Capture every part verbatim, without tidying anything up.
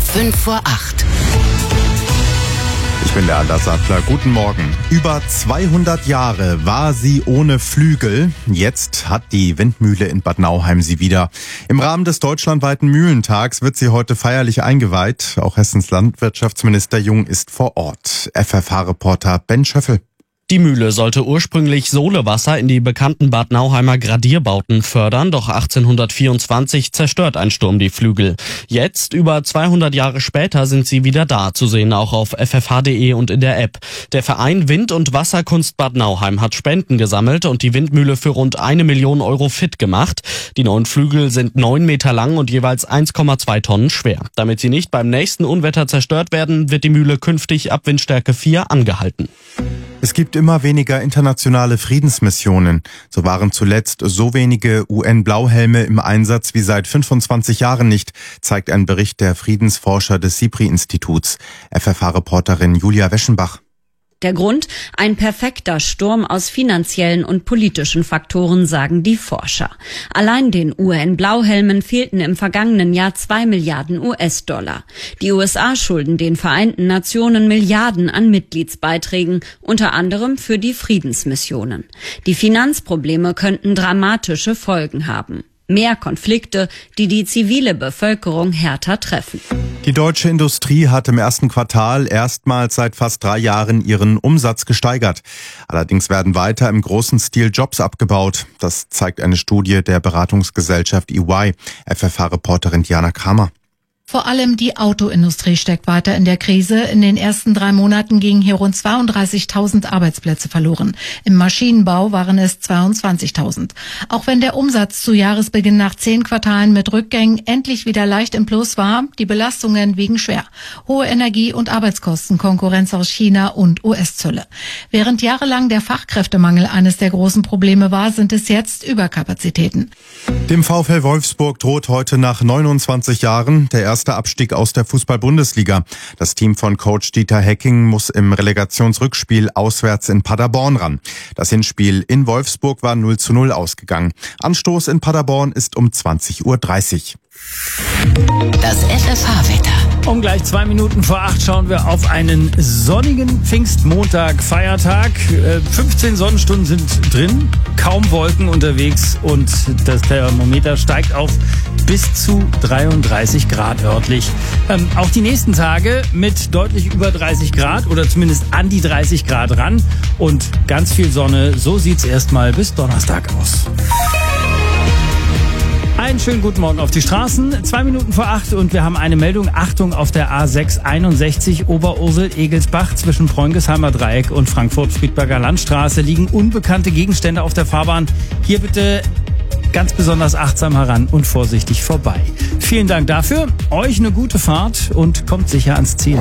fünf vor acht. Ich bin der Anders Sattler. Guten Morgen. Über zweihundert Jahre war sie ohne Flügel. Jetzt hat die Windmühle in Bad Nauheim sie wieder. Im Rahmen des deutschlandweiten Mühlentags wird sie heute feierlich eingeweiht. Auch Hessens Landwirtschaftsminister Jung ist vor Ort. F F H-Reporter Ben Schöffel. Die Mühle sollte ursprünglich Solewasser in die bekannten Bad Nauheimer Gradierbauten fördern, doch achtzehnhundertvierundzwanzig zerstört ein Sturm die Flügel. Jetzt, über zweihundert Jahre später, sind sie wieder da, zu sehen auch auf f f h punkt d e und in der App. Der Verein Wind- und Wasserkunst Bad Nauheim hat Spenden gesammelt und die Windmühle für rund eine Million Euro fit gemacht. Die neuen Flügel sind neun Meter lang und jeweils eins Komma zwei Tonnen schwer. Damit sie nicht beim nächsten Unwetter zerstört werden, wird die Mühle künftig ab Windstärke vier angehalten. Es gibt immer weniger internationale Friedensmissionen. So waren zuletzt so wenige U N-Blauhelme im Einsatz wie seit fünfundzwanzig Jahren nicht, zeigt ein Bericht der Friedensforscher des SIPRI-Instituts. F F H-Reporterin Julia Weschenbach. Der Grund? Ein perfekter Sturm aus finanziellen und politischen Faktoren, sagen die Forscher. Allein den U N-Blauhelmen fehlten im vergangenen Jahr zwei Milliarden U S-Dollar. Die U S A schulden den Vereinten Nationen Milliarden an Mitgliedsbeiträgen, unter anderem für die Friedensmissionen. Die Finanzprobleme könnten dramatische Folgen haben. Mehr Konflikte, die die zivile Bevölkerung härter treffen. Die deutsche Industrie hat im ersten Quartal erstmals seit fast drei Jahren ihren Umsatz gesteigert. Allerdings werden weiter im großen Stil Jobs abgebaut. Das zeigt eine Studie der Beratungsgesellschaft E Y. F F H-Reporterin Diana Kramer. Vor allem die Autoindustrie steckt weiter in der Krise. In den ersten drei Monaten gingen hier rund zweiunddreißigtausend Arbeitsplätze verloren. Im Maschinenbau waren es zweiundzwanzigtausend. Auch wenn der Umsatz zu Jahresbeginn nach zehn Quartalen mit Rückgängen endlich wieder leicht im Plus war, die Belastungen wiegen schwer. Hohe Energie- und Arbeitskosten, Konkurrenz aus China und U S-Zölle. Während jahrelang der Fachkräftemangel eines der großen Probleme war, sind es jetzt Überkapazitäten. Dem VfL Wolfsburg droht heute nach neunundzwanzig Jahren der erste Abstieg aus der Fußball-Bundesliga. Das Team von Coach Dieter Hecking muss im Relegationsrückspiel auswärts in Paderborn ran. Das Hinspiel in Wolfsburg war null zu null ausgegangen. Anstoß in Paderborn ist um zwanzig Uhr dreißig. Das F F H-Wetter. Um gleich zwei Minuten vor acht schauen wir auf einen sonnigen Pfingstmontag, Feiertag. fünfzehn Sonnenstunden sind drin, kaum Wolken unterwegs und das Thermometer steigt auf bis zu dreiunddreißig Grad örtlich. Ähm, auch die nächsten Tage mit deutlich über dreißig Grad oder zumindest an die dreißig Grad ran und ganz viel Sonne. So sieht's erstmal bis Donnerstag aus. Einen schönen guten Morgen auf die Straßen. Zwei Minuten vor acht und wir haben eine Meldung. Achtung auf der A sechs einundsechzig Oberursel-Egelsbach zwischen Preungesheimer Dreieck und Frankfurt-Friedberger Landstraße liegen unbekannte Gegenstände auf der Fahrbahn. Hier bitte ganz besonders achtsam heran und vorsichtig vorbei. Vielen Dank dafür. Euch eine gute Fahrt und kommt sicher ans Ziel.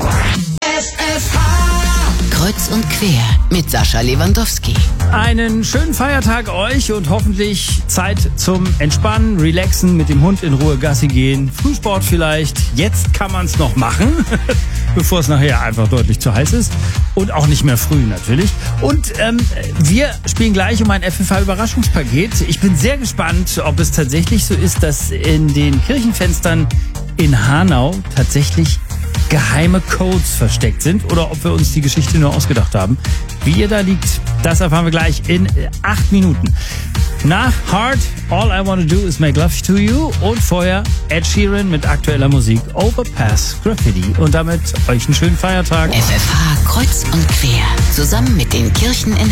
Kreuz und quer mit Sascha Lewandowski. Einen schönen Feiertag euch und hoffentlich Zeit zum Entspannen, Relaxen, mit dem Hund in Ruhe Gassi gehen, Frühsport vielleicht. Jetzt kann man es noch machen, bevor es nachher einfach deutlich zu heiß ist und auch nicht mehr früh natürlich. Und ähm, wir spielen gleich um ein F F H-Überraschungspaket. Ich bin sehr gespannt, ob es tatsächlich so ist, dass in den Kirchenfenstern in Hanau tatsächlich geheime Codes versteckt sind oder ob wir uns die Geschichte nur ausgedacht haben. Wie ihr da liegt, das erfahren wir gleich in acht Minuten. Nach Heart, All I Wanna Do Is Make Love To You und vorher Ed Sheeran mit aktueller Musik Overpass Graffiti. Und damit euch einen schönen Feiertag. F F H kreuz und quer, zusammen mit den Kirchen in